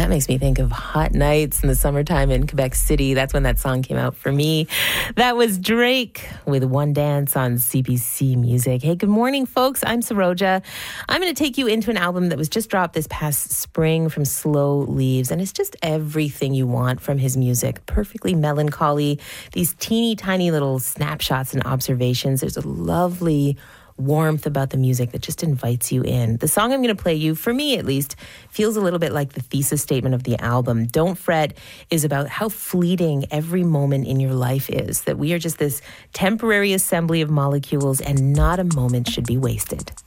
That makes me think of hot nights in the summertime in Quebec City. That's when that song came out for me. That was Drake with One Dance on CBC Music. Hey, good morning, folks. I'm Saroja. I'm going to take you into an album that was just dropped this past spring from Slow Leaves, and it's just everything you want from his music. Perfectly melancholy, these teeny tiny little snapshots and observations. There's a lovely warmth about the music that just invites you in. The song I'm going to play you, for me at least, feels a little bit like the thesis statement of the album. Don't Fret is about how fleeting every moment in your life is, that we are just this temporary assembly of molecules and not a moment should be wasted.